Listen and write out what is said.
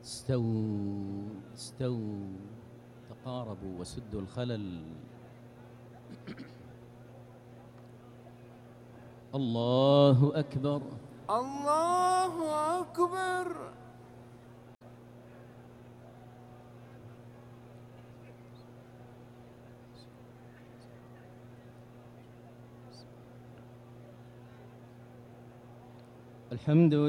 استووا استووا، تقاربوا وسدوا الخلل. الله أكبر الله أكبر. الحمد